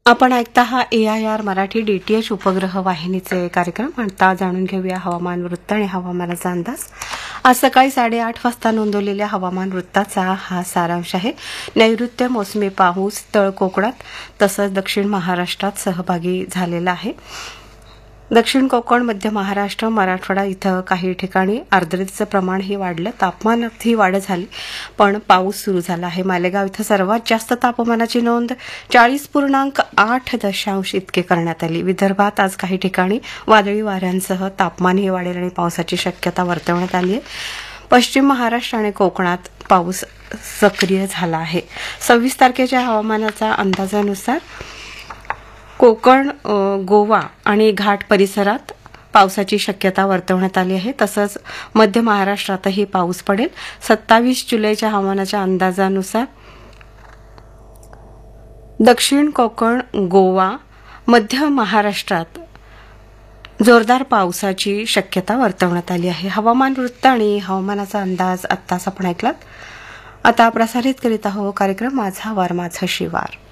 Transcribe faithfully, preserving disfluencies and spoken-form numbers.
आपण ऐकता हा ए आय आर मराठी डीटीएच उपग्रह वाहिनीचे कार्यक्रम. आता जाणून घेऊया हवामान वृत्त आणि हवामानाचा अंदाज. आज सकाळी साडेआठ वाजता नोंदवलेल्या हवामान वृत्ताचा हा सारांश आहे. नैऋत्य मोसमी पाऊस तळ कोकणात तसंच दक्षिण महाराष्ट्रात सहभागी झालेला आहे. दक्षिण कोकण, मध्य महाराष्ट्र, मराठवाडा इथं काही ठिकाणी आर्द्रतेचं प्रमाणही वाढलं, तापमानातही वाढ झाली, पण पाऊस सुरू झाला आहे. मालेगाव इथं सर्वात जास्त तापमानाची नोंद चाळीस पूर्णांक आठ दशांश इतके करण्यात आली. विदर्भात आज काही ठिकाणी वादळी वाऱ्यांसह तापमानही वाढेल आणि पावसाची शक्यता वर्तवण्यात आली आहे. पश्चिम महाराष्ट्र आणि कोकणात पाऊस सक्रिय झाला आहे. सव्वीस तारखेच्या हवामानाच्या अंदाजानुसार कोकण, गोवा आणि घाट परिसरात पावसाची शक्यता वर्तवण्यात आली आहे. तसंच मध्य महाराष्ट्रातही पाऊस पडेल. सत्तावीस जुलैच्या हवामानाच्या अंदाजानुसार दक्षिण कोकण, गोवा, मध्य महाराष्ट्रात जोरदार पावसाची शक्यता वर्तवण्यात आली आहे. हवामान वृत्त आणि हवामानाचा अंदाज आत्ताच आपण ऐकलात. आता प्रसारित करीत आहोत कार्यक्रम माझा वार माझा शिवार.